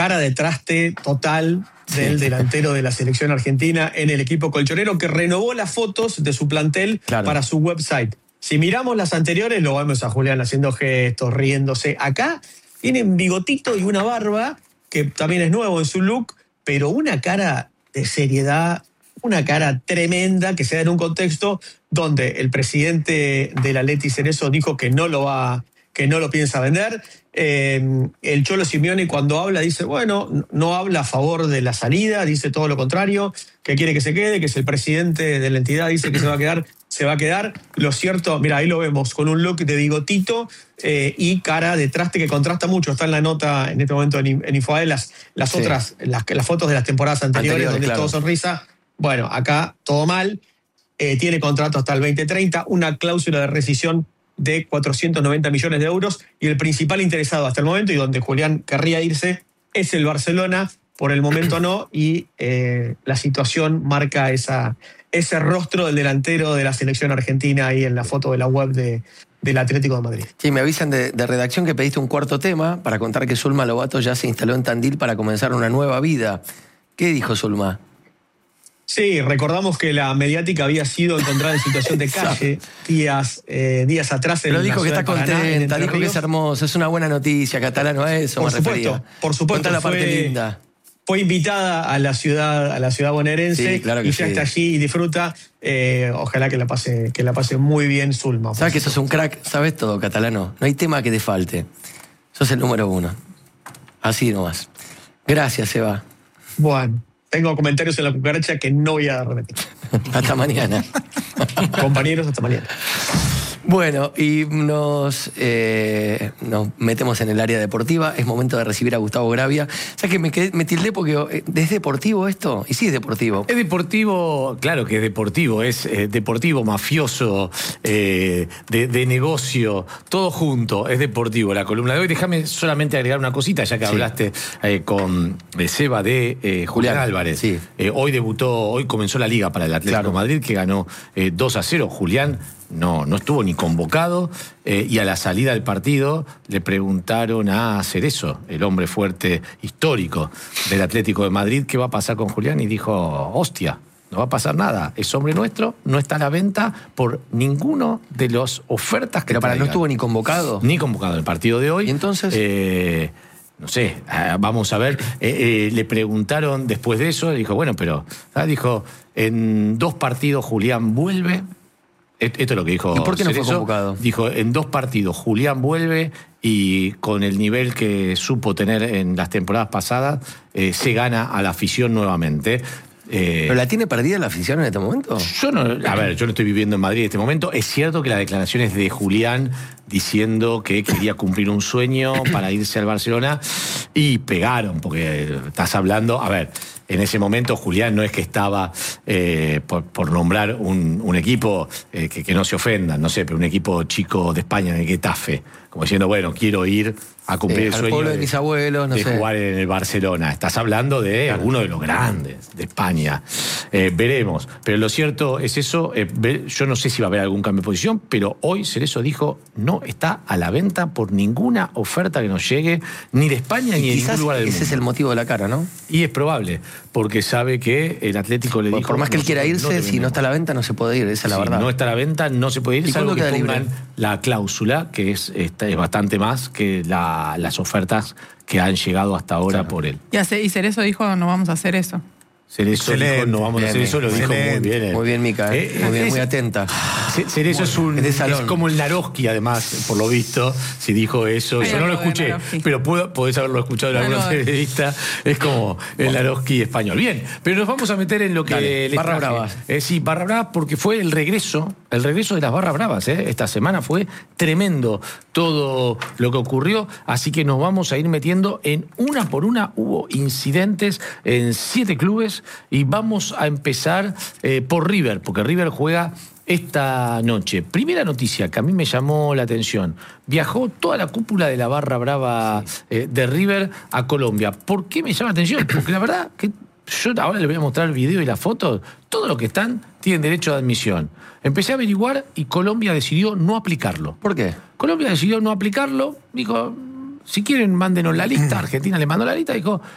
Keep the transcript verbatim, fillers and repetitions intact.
cara de traste total del sí. delantero de la selección argentina en el equipo colchonero, que renovó las fotos de su plantel claro. para su website. Si miramos las anteriores, lo vemos a Julián haciendo gestos, riéndose. Acá tienen bigotito y una barba, que también es nuevo en su look, pero una cara de seriedad, una cara tremenda que se da en un contexto donde el presidente del Atleti Cerezo dijo que no lo va, que no lo piensa vender. Eh, el Cholo Simeone cuando habla dice, bueno, no habla a favor de la salida, dice todo lo contrario, que quiere que se quede, que es el presidente de la entidad, dice que se va a quedar, se va a quedar. Lo cierto, mira, ahí lo vemos, con un look de bigotito eh, y cara de traste que contrasta mucho. Está en la nota en este momento en, en Infobae las, las sí. otras, las, las fotos de las temporadas anteriores, anteriores donde claro. todo sonrisa. Bueno, acá todo mal. Eh, tiene contrato hasta el veinte treinta, una cláusula de rescisión de cuatrocientos noventa millones de euros, y el principal interesado hasta el momento, y donde Julián querría irse, es el Barcelona. Por el momento no, y eh, la situación marca esa, ese rostro del delantero de la selección argentina ahí en la foto de la web de, del Atlético de Madrid. Sí, me avisan de, de redacción que pediste un cuarto tema para contar que Zulma Lobato ya se instaló en Tandil para comenzar una nueva vida. ¿Qué dijo Zulma? Sí, recordamos que la mediática había sido encontrada en situación de calle días, eh, días atrás. En Pero dijo que está Paraná, contenta, dijo Ríos. Que es hermoso, es una buena noticia, Catalano, a eso por me supuesto, refería. Por supuesto, Contá la fue, parte linda. Fue invitada a la ciudad, a la ciudad bonaerense, sí, claro que y ya sí. está allí y disfruta. Eh, ojalá que la pase, que la pase muy bien Zulma. Sabes que sos un crack, sabes todo, Catalano. No hay tema que te falte. Sos el número uno. Así nomás. Gracias, Seba. Bueno. Tengo comentarios en la cucaracha que no voy a repetir. Hasta mañana. Compañeros, hasta mañana. Bueno, y nos, eh, nos metemos en el área deportiva. Es momento de recibir a Gustavo Gravia. ¿Sabes que me, quedé, me tildé porque es deportivo esto? Y sí es deportivo. Es deportivo, claro que es deportivo. Es eh, deportivo, mafioso, eh, de, de negocio, todo junto. Es deportivo la columna de hoy. Déjame solamente agregar una cosita, ya que sí. hablaste eh, con eh, Seba de eh, Julián, Julián Álvarez. Sí. Eh, hoy debutó, hoy comenzó la liga para el Atlético claro. de Madrid, que ganó eh, dos a cero. Julián No, no estuvo ni convocado eh, y a la salida del partido le preguntaron a Cerezo, el hombre fuerte histórico del Atlético de Madrid, qué va a pasar con Julián, y dijo, hostia, no va a pasar nada, es hombre nuestro, no está a la venta por ninguno de las ofertas que Pero para traigan. no estuvo ni convocado. Ni convocado en el partido de hoy. ¿Y entonces? Eh, no sé, vamos a ver, eh, eh, le preguntaron después de eso, dijo, bueno, pero, ¿sabes? Dijo, en dos partidos Julián vuelve. Esto es lo que dijo. ¿Y por qué no Cerezo. fue convocado? Dijo, en dos partidos Julián vuelve y con el nivel que supo tener en las temporadas pasadas, eh, se gana a la afición nuevamente. Eh, ¿Pero la tiene perdida la afición en este momento? Yo no, a ver, yo no estoy viviendo en Madrid en este momento. Es cierto que las declaraciones de Julián diciendo que quería cumplir un sueño para irse al Barcelona, y pegaron, porque estás hablando, a ver, en ese momento Julián no es que estaba, eh, por, por nombrar un, un equipo, eh, que, que no se ofendan, no sé, pero un equipo chico de España, en el Getafe, como diciendo, bueno, quiero ir a cumplir eh, el sueño al pueblo de, de mis abuelos, no de sé. jugar en el Barcelona. Estás hablando de claro. uno de los grandes de España. Eh, veremos. Pero lo cierto es eso. Eh, ver, yo no sé si va a haber algún cambio de posición, pero hoy Cerezo dijo, no está a la venta por ninguna oferta que nos llegue, ni de España y ni de ningún lugar del ese mundo. Es el motivo de la cara, ¿no? Y es probable, porque sabe que el Atlético le por, dijo... Por más que él quiera irse, no si no está a la venta no se puede ir, esa es la si verdad. no está a la venta, no se puede ir, ¿Y salvo que queda pongan libre? La cláusula, que es, es bastante más que la, las ofertas que han llegado hasta ahora claro. por él. Y, hace, y Cerezo dijo, no vamos a hacer eso. Cerezo dijo, no vamos bien, a hacer eso, lo dijo muy bien. Muy bien, Mica, eh, muy bien, es, muy atenta. Cerezo es un es, es como el Naroski, además, por lo visto, si dijo eso. Ay, yo no lo escuché, pero puedo, podés haberlo escuchado en algún periodista. Es como el Naroski español. Bien, pero nos vamos a meter en lo que Dale, les Barra traje. Bravas. Eh, sí, Barra Bravas, porque fue el regreso, el regreso de las Barras Bravas. Eh. Esta semana fue tremendo todo lo que ocurrió, así que nos vamos a ir metiendo en una por una. Hubo incidentes en siete clubes y vamos a empezar eh, por River, porque River juega esta noche. Primera noticia que a mí me llamó la atención. Viajó toda la cúpula de la Barra Brava eh, de River a Colombia. ¿Por qué me llama la atención? Porque la verdad que yo ahora les voy a mostrar el video y las fotos. Todos los que están tienen derecho de admisión. Empecé a averiguar y Colombia decidió no aplicarlo. ¿Por qué? Colombia decidió no aplicarlo. Dijo, si quieren, mándenos la lista. Argentina le mandó la lista. Dijo,